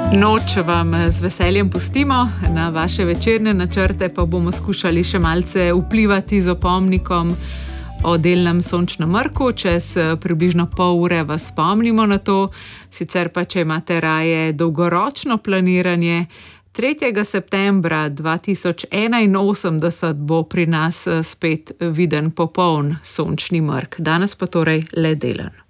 Noč vam z veseljem pustimo, na vaše večerne načrte pa bomo skušali še malce vplivati z opomnikom o delnem sončnem mrku. Čez približno pol ure vas spomnimo na to, sicer pa, če imate raje dolgoročno planiranje, 3. septembra 2081 bo pri nas spet viden popoln sončni mrk. Danes pa torej le delen.